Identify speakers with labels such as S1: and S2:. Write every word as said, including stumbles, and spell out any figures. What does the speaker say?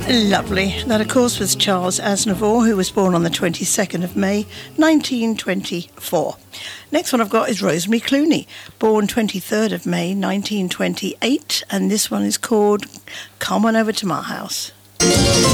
S1: Lovely. That, of course, was Charles Aznavour, who was born on the twenty-second of May, nineteen twenty-four. Next one I've got is Rosemary Clooney, born twenty-third of May, nineteen twenty-eight, and this one is called Come On Over to My House.